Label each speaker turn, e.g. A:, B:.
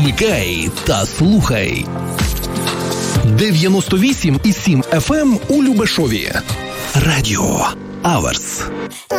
A: Вмикай та слухай. 98,7 FM у Любешові. Радіо Аверс.